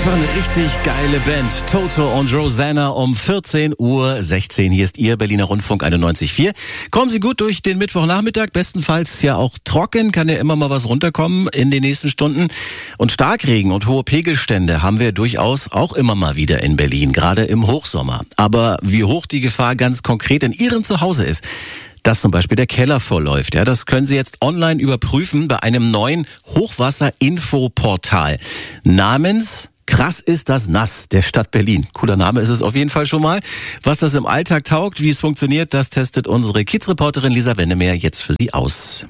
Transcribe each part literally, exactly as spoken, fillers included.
Einfach eine richtig geile Band. Toto und Rosanna um vierzehn Uhr sechzehn. Hier ist Ihr Berliner Rundfunk einundneunzig Komma vier. Kommen Sie gut durch den Mittwochnachmittag. Bestenfalls ja auch trocken. Kann ja immer mal was runterkommen in den nächsten Stunden. Und Starkregen und hohe Pegelstände haben wir durchaus auch immer mal wieder in Berlin. Gerade im Hochsommer. Aber wie hoch die Gefahr ganz konkret in Ihrem Zuhause ist, dass zum Beispiel der Keller vollläuft. Ja, das können Sie jetzt online überprüfen bei einem neuen Hochwasser-Info-Portal namens Krass ist das nass der Stadt Berlin. Cooler Name ist es auf jeden Fall schon mal. Was das im Alltag taugt, wie es funktioniert, das testet unsere Kiez-Reporterin Lisa Wendemeyer jetzt für Sie aus.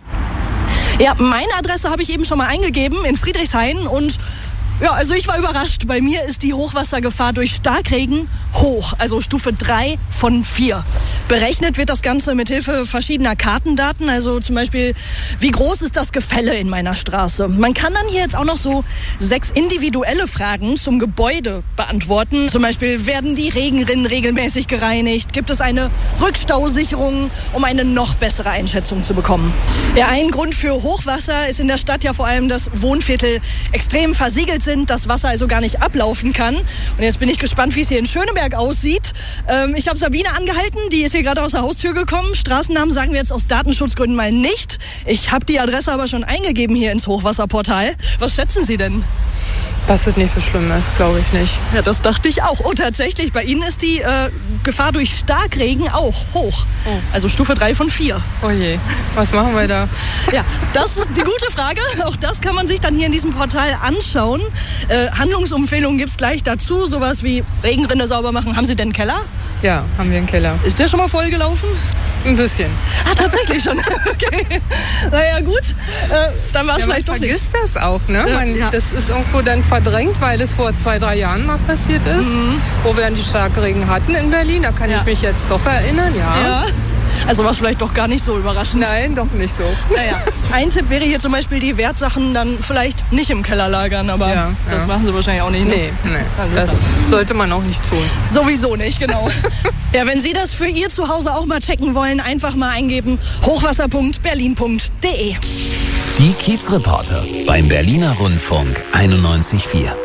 Ja, meine Adresse habe ich eben schon mal eingegeben in Friedrichshain und ja, also ich war überrascht. Bei mir ist die Hochwassergefahr durch Starkregen hoch, also Stufe drei von vier. Berechnet wird das Ganze mit Hilfe verschiedener Kartendaten, also zum Beispiel, wie groß ist das Gefälle in meiner Straße. Man kann dann hier jetzt auch noch so sechs individuelle Fragen zum Gebäude beantworten. Zum Beispiel, werden die Regenrinnen regelmäßig gereinigt? Gibt es eine Rückstausicherung, um eine noch bessere Einschätzung zu bekommen? Ja, ein Grund für Hochwasser ist in der Stadt ja vor allem, dass Wohnviertel extrem versiegelt sind, das Wasser also gar nicht ablaufen kann. Und jetzt bin ich gespannt, wie es hier in Schöneberg aussieht. Ähm, ich habe Sabine angehalten, die ist hier gerade aus der Haustür gekommen. Straßennamen sagen wir jetzt aus Datenschutzgründen mal nicht. Ich habe die Adresse aber schon eingegeben hier ins Hochwasserportal. Was schätzen Sie denn? Dass es nicht so schlimm ist, glaube ich nicht. Ja, das dachte ich auch. Und tatsächlich, bei Ihnen ist die äh, Gefahr durch Starkregen auch hoch. Oh. Also Stufe drei von vier. Oh je, was machen wir da? Ja, das ist die gute Frage. Auch das kann man sich dann hier in diesem Portal anschauen. Äh, Handlungsempfehlungen gibt es gleich dazu. Sowas wie Regenrinne sauber machen. Haben Sie denn einen Keller? Ja, haben wir einen Keller. Ist der schon mal voll gelaufen? Ein bisschen. Ah, tatsächlich schon. Okay. Naja, gut. Äh, dann war es ja, vielleicht doch nicht. nicht. Man vergisst das auch, ne? Ja, man, ja. Das ist irgendwo dann verdrängt, weil es vor zwei, drei Jahren mal passiert ist, mhm. wo wir dann die Starkregen hatten in Berlin. Da kann ja. ich mich jetzt doch erinnern, ja. ja. Also war es vielleicht doch gar nicht so überraschend. Nein, doch nicht so. Naja, ein Tipp wäre hier zum Beispiel, die Wertsachen dann vielleicht nicht im Keller lagern, aber ja, das ja. machen Sie wahrscheinlich auch nicht. Ne? Nee, nee. Also das sollte man auch nicht tun. Sowieso nicht, genau. Ja, wenn Sie das für Ihr Zuhause auch mal checken wollen, einfach mal eingeben hochwasser punkt berlin punkt de. Die Kiez-Reporter beim Berliner Rundfunk einundneunzig Komma vier.